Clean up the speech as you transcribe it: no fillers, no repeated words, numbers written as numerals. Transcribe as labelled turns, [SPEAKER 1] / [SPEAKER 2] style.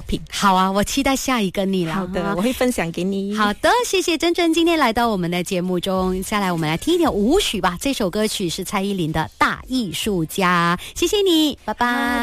[SPEAKER 1] 品。
[SPEAKER 2] 好啊，我期待下一个你了。
[SPEAKER 1] 好的，我会分享给你。
[SPEAKER 2] 好的，谢谢珍珍今天来到我们的节目中。下来我们来听一点舞曲吧，这首歌曲是蔡依林的《大艺术家》。谢谢你，拜拜。